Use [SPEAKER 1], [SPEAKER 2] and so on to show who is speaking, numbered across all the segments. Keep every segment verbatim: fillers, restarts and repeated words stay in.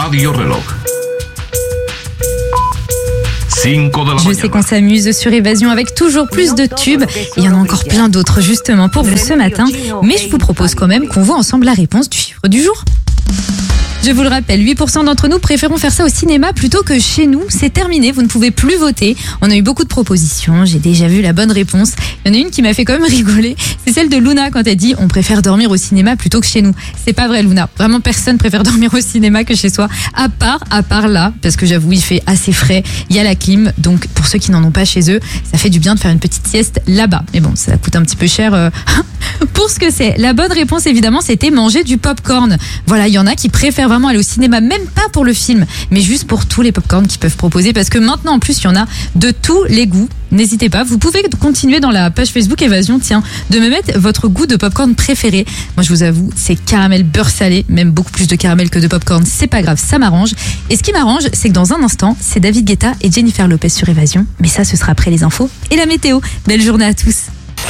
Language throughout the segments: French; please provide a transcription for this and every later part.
[SPEAKER 1] Radio Reloj.
[SPEAKER 2] Je sais qu'on s'amuse sur Évasion avec toujours plus de tubes. Il y en a encore plein d'autres justement pour vous ce matin. Mais je vous propose quand même qu'on voit ensemble la réponse du chiffre du jour. Je vous le rappelle, huit pour cent d'entre nous préférons faire ça au cinéma plutôt que chez nous. C'est terminé, vous ne pouvez plus voter. On a eu beaucoup de propositions, j'ai déjà vu la bonne réponse. Il y en a une qui m'a fait quand même rigoler. C'est celle de Luna quand elle dit « on préfère dormir au cinéma plutôt que chez nous ». C'est pas vrai Luna, vraiment personne préfère dormir au cinéma que chez soi. À part, à part là, parce que j'avoue il fait assez frais, il y a la clim. Donc pour ceux qui n'en ont pas chez eux, ça fait du bien de faire une petite sieste là-bas. Mais bon, ça coûte un petit peu cher euh, pour ce que c'est. La bonne réponse évidemment c'était manger du popcorn. Voilà, il y en a qui préfèrent vraiment aller au cinéma, même pas pour le film, mais juste pour tous les popcorn qu'ils peuvent proposer, parce que maintenant en plus il y en a de tous les goûts. N'hésitez pas, vous pouvez continuer dans la page Facebook Évasion, tiens, de me mettre votre goût de popcorn préféré. Moi je vous avoue, c'est caramel beurre salé, même beaucoup plus de caramel que de popcorn, c'est pas grave, ça m'arrange. Et ce qui m'arrange, c'est que dans un instant, c'est David Guetta et Jennifer Lopez sur Évasion, mais ça ce sera après les infos et la météo. Belle journée à tous.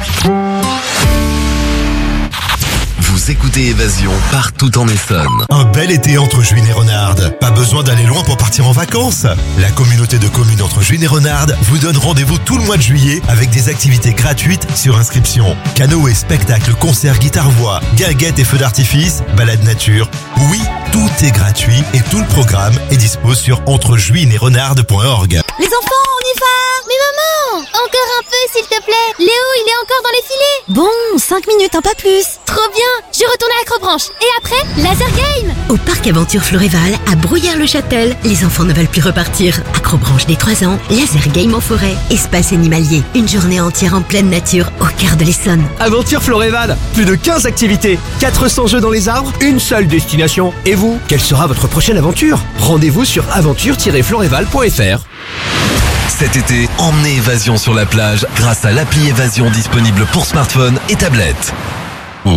[SPEAKER 3] Vous écoutez Évasion partout en Essonne.
[SPEAKER 4] Un bel été entre Juines et Renardes. Pas besoin d'aller loin pour partir en vacances. La communauté de communes entre Juines et Renardes vous donne rendez-vous tout le mois de juillet avec des activités gratuites sur inscription. Canoë, spectacles, concerts, guitare-voix, guinguettes et feux d'artifice, balade nature. Oui, tout est gratuit et tout le programme est dispo sur entrejuines et renardes point org.
[SPEAKER 5] Les enfants, on y va! Mais maman! Encore un peu, s'il te plaît! Léo, il est encore dans les filets!
[SPEAKER 6] Bon, cinq minutes, un pas plus!
[SPEAKER 5] Trop bien! Je retourne à l'Acrobranche. Et après, laser game!
[SPEAKER 6] Au parc Aventure Floréval, à Brouillard-le-Châtel, les enfants ne veulent plus repartir. Acrobranche des trois ans, laser game en forêt, espace animalier. Une journée entière en pleine nature, au cœur de l'Essonne.
[SPEAKER 7] Aventure Floréval, plus de quinze activités, quatre cents jeux dans les arbres, une seule destination. Et vous, quelle sera votre prochaine aventure? Rendez-vous sur aventure tiret floréval point f r.
[SPEAKER 3] Cet été, emmenez Évasion sur la plage grâce à l'appli Évasion disponible pour smartphone et tablette.
[SPEAKER 2] Vous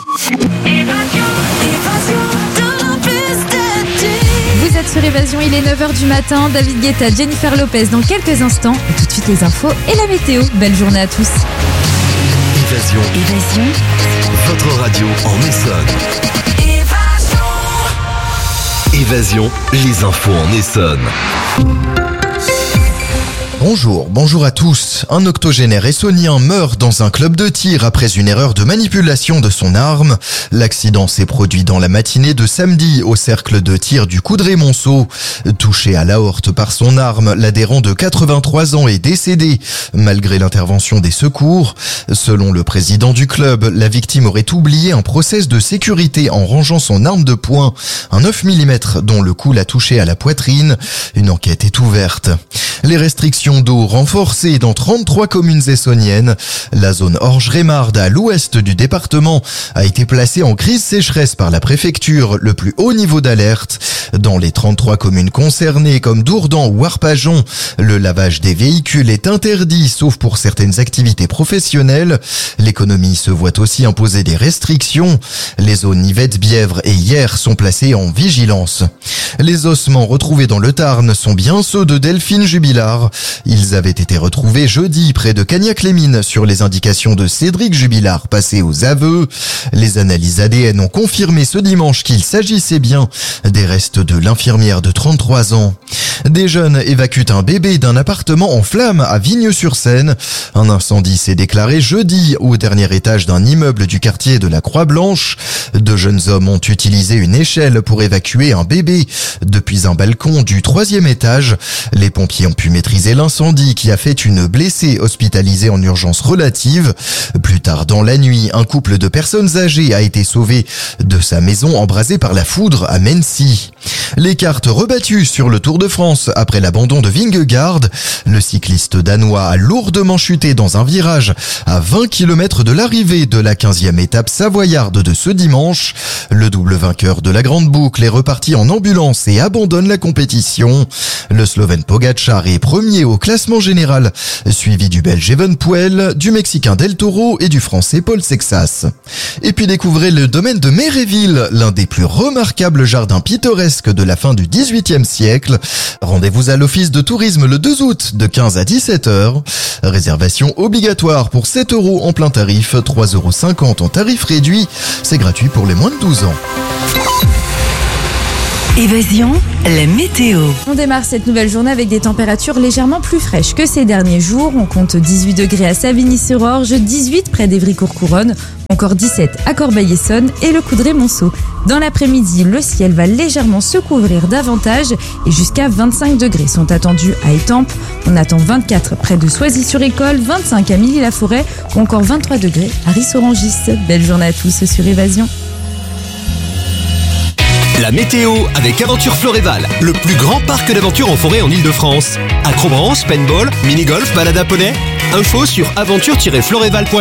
[SPEAKER 2] êtes sur Évasion, il est neuf heures du matin. David Guetta, Jennifer Lopez dans quelques instants. Et tout de suite les infos et la météo. Belle journée à tous.
[SPEAKER 3] Évasion.
[SPEAKER 2] Évasion.
[SPEAKER 3] Votre radio en Essonne. Évasion. Évasion, les infos en Essonne.
[SPEAKER 8] Bonjour, bonjour à tous. Un octogénaire essonnien meurt dans un club de tir après une erreur de manipulation de son arme. L'accident s'est produit dans la matinée de samedi au cercle de tir du Coudray-Monceau. Touché à l'aorte par son arme, l'adhérent de quatre-vingt-trois ans est décédé, malgré l'intervention des secours. Selon le président du club, la victime aurait oublié un process de sécurité en rangeant son arme de poing, un neuf millimètres dont le coup l'a touché à la poitrine. Une enquête est ouverte. Les restrictions d'eau renforcées dans trente-trois communes essonniennes. La zone Orge-Rémarde à l'ouest du département a été placée en crise sécheresse par la préfecture, le plus haut niveau d'alerte. Dans les trente-trois communes concernées comme Dourdan ou Arpajon, le lavage des véhicules est interdit sauf pour certaines activités professionnelles. L'économie se voit aussi imposer des restrictions. Les zones Yvette-Bièvre et Hyères sont placées en vigilance. Les ossements retrouvés dans le Tarn sont bien ceux de Delphine Jubilard. Ils avaient été retrouvés jeudi près de Cagnac-les-Mines sur les indications de Cédric Jubilard passé aux aveux. Les analyses A D N ont confirmé ce dimanche qu'il s'agissait bien des restes de l'infirmière de trente-trois ans. Des jeunes évacuent un bébé d'un appartement en flammes à Vigneux-sur-Seine. Un incendie s'est déclaré jeudi au dernier étage d'un immeuble du quartier de la Croix-Blanche. Deux jeunes hommes ont utilisé une échelle pour évacuer un bébé depuis un balcon du troisième étage. Les pompiers ont pu maîtriser l'incendie qui a fait une blessée hospitalisée en urgence relative. Plus tard dans la nuit, un couple de personnes âgées a été sauvé de sa maison embrasée par la foudre à Mency. Les cartes rebattues sur le Tour de France après l'abandon de Vingegaard. Le cycliste danois a lourdement chuté dans un virage à vingt kilomètres de l'arrivée de la quinzième étape savoyarde de ce dimanche. Le double vainqueur de la Grande Boucle est reparti en ambulance et abandonne la compétition. Le Slovène Pogačar est premier au classement général, suivi du Belge Evenepoel, du Mexicain Del Toro et du Français Paul Sexas. Et puis découvrez le domaine de Méréville, l'un des plus remarquables jardins pittoresques de la fin du dix-huitième siècle. Rendez-vous à l'office de tourisme le deux août de quinze à dix-sept heures. Réservation obligatoire pour sept euros en plein tarif, trois euros cinquante en tarif réduit. C'est gratuit pour les moins de douze ans.
[SPEAKER 1] Évasion, la météo.
[SPEAKER 2] On démarre cette nouvelle journée avec des températures légèrement plus fraîches que ces derniers jours. On compte dix-huit degrés à Savigny-sur-Orge, dix-huit près d'Évry-Courcouronnes, encore dix-sept à Corbeil-Essonnes et le Coudray-Monceau. Dans l'après-midi, le ciel va légèrement se couvrir davantage et jusqu'à vingt-cinq degrés sont attendus à Étampes. On attend vingt-quatre près de Soisy-sur-École, vingt-cinq à Milly-la-Forêt ou encore vingt-trois degrés à Ris-Orangis. Belle journée à tous sur Évasion.
[SPEAKER 7] La météo avec Aventure Floréval, le plus grand parc d'aventure en forêt en Ile-de-France. Acrobranche, paintball, mini-golf, balade à poney. Info sur aventure tiret floréval point